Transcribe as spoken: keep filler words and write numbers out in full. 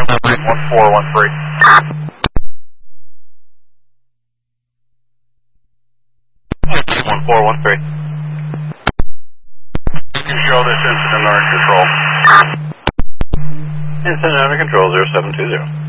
one four one three. one four one three. You can show this incident under control. Incident under control, zero seven two zero.